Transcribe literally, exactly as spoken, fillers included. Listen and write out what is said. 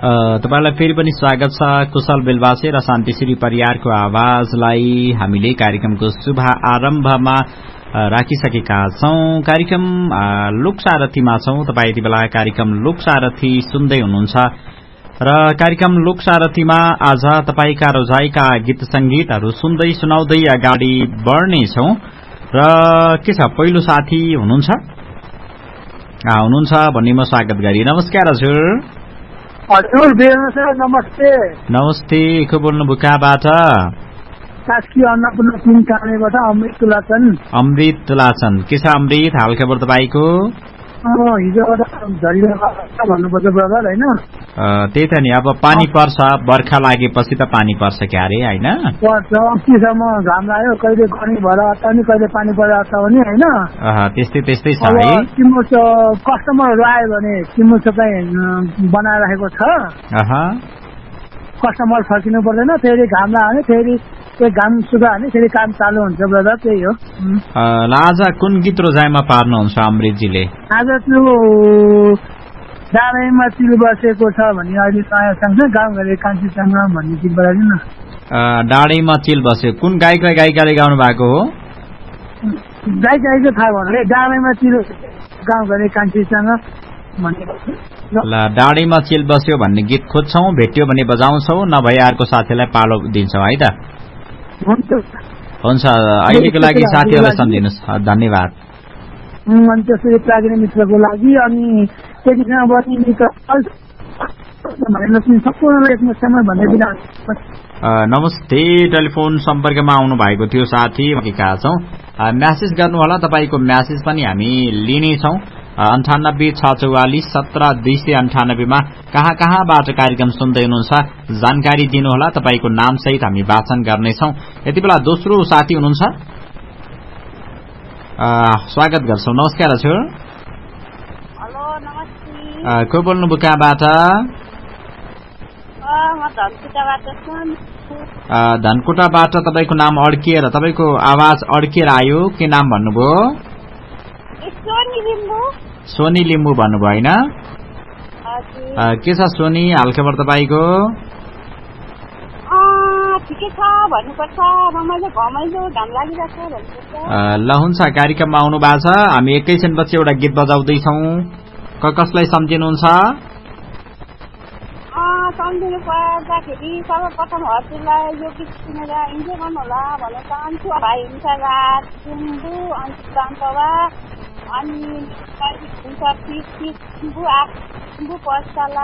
तपाईलाई फेरि पनि स्वागत छ। कुशल बेलबासे र शान्तिश्री परियारको आवाजलाई हामीले कार्यक्रमको शुभ आरम्भमा राखिसकेका छौं। कार्यक्रम लोकसारथीमा छौं। तपाई यति बेला कार्यक्रम लोकसारथी सुन्दै हुनुहुन्छ र कार्यक्रम लोकसारथीमा आज तपाईका रोजाइका गीत संगीतहरू सुन्दै सुनाउँदै अगाडि बढ्नेछौं। र के छ, पहिलो साथी हुनुहुन्छ हुनुहुन्छ भन्ने म स्वागत गरी। नमस्कार हजुर। हजुर सर, नमस्ते। नमस्ते, को बोल्नुभयो कहाँबाट? कास्की अन्नपूर्ण तीन कानेबाट अमृत तुलाचन। अमृत तुलाचन, के छ अमृत हाल खबर तपाईको? हिजोबाट भन्नुपर्छ ब्रदर, हैन? त्यही त नि, अब पानी पर्छ, बर्खा लागेपछि त पानी पर्छ क्यारे, हैन? पर्छ, अस्तिसम्म घाम लाग्यो, कहिले घनी भएर आता नि कहिले पानी परेर आता हो नि, हैन? त्यस्तै त्यस्तै छ है। किमुच कस्टमरहरू आयो भने किमुच चाहिँ बनाएर राखेको छ। कस्टमर फर्किनु पर्दैन, फेरि घाम लाग्यो भने फेरि त्यो घाम सुकायो भने फेरि काम चालू हुन्छ ब्रदर, त्यही हो। आज कुन गीत रोजाइमा पार्नुहुन्छ अमृतजीले? आज त्यो डाँडैमा चिल बसेको छ भन्ने अहिले नयाँ सङ्ग छ, गाउँघरे कान्छीसँग भन्ने गीत बजाइदिनु न। डाँडैमा चिल बस्यो, कुन गायक र गायिकाले गाउनु भएको हो? गायक गायिका थाहा भन्नु, डाँडैमा चिल गाउँघरे कान्छीसँग भन्ने। ल, डाँडैमा चिल बस्यो भन्ने गीत खोज्छौं, भेट्यो भने बजाउँछौ, नभए अर्को साथीलाई पालो दिन्छौ है त? हुन्छ, अहिलेको लागि साथीहरूलाई सम्झिनुहोस्, धन्यवाद। अनि त्यसरी प्राज्ञ मित्रको लागि अनि त्यतिसँग बस्ने मित्र नमस्ते। टेलिफोन सम्पर्कमा आउनु भएको थियो साथी, कहाँ छौं? म्यासेज गर्नुहोला, तपाईको म्यासेज पनि हामी लिनेछौं। अन्ठानब्बे छ चौवालिस सत्र दुई सय अन्ठानब्बेमा कहाँ कहाँबाट कार्यक्रम सुन्दै हुनुहुन्छ जानकारी दिनुहोला, तपाईको नाम सहित हामी वाचन गर्नेछौं। यति बेला दोस्रो साथी हुनुहुन्छ, स्वागत गर्छौं। नमस्कार हजुर। हेलो, नमस्ते। को बोल्नुभयो कहाँबाट? म धनकुटाबाट छु। धनकुटाबाट तपाईको नाम अड्किएर, तपाईको आवाज अड्किएर आयो, के नाम भन्नुभयो? सोनी लिम्बू। सोनी लिम्बू भन्नुभयो हैन? के छ सोनी हालखबर तपाईको? ठिकै छ भन्नुपर्छ, रमाइलो घमाइलो घाम लागिरहेछ भन्नुपर्छ। ल हुन्छ, कार्यक्रममा आउनु भएको छ, हामी एकैछिनपछि एउटा गीत बजाउँदैछौँ। कसलाई सम्झिनुहुन्छ? सम्झिनु पर्दाखेरि सर्वप्रथम हजुरलाई यो गीत सुनेर इन्जोय गर्नु होला भन्न चाहन्छु। भाइ हुन्छ रात सिम्बु अन्तवा अनि हुन्छ सिम्बु सिम्बु पर्छ।